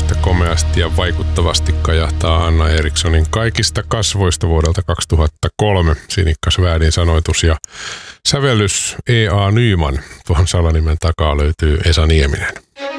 yhtä komeasti ja vaikuttavasti kajahtaa Anna Erikssonin Kaikista kasvoista vuodelta 2003. Sinikka Svärdin sanoitus ja sävellys E.A. Nyman. Tuohon salanimen takaa löytyy Esa Nieminen.